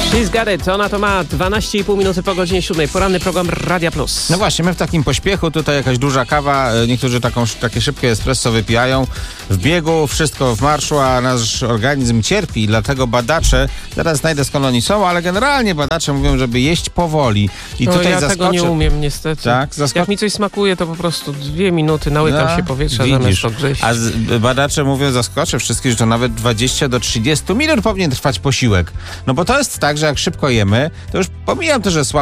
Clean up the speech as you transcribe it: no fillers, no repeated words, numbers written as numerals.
She's got it. Ona to ma 12,5 minuty po godzinie 7. Poranny program Radia Plus. No właśnie, my w takim pośpiechu, tutaj jakaś duża kawa, niektórzy takie szybkie espresso wypijają. W biegu wszystko w marszu, a nasz organizm cierpi, dlatego badacze, teraz znajdę skąd oni są, ale generalnie badacze mówią, żeby jeść powoli. I tutaj ja tego nie umiem niestety. Tak? Jak mi coś smakuje, to po prostu 2 minuty nałykam się powietrza zamiast to grzeć. A badacze mówią, zaskoczę wszystkich, że to nawet 20 do 30 minut powinien trwać posiłek. No bo to jest tak, że jak szybko jemy, to już pomijam to, że słabo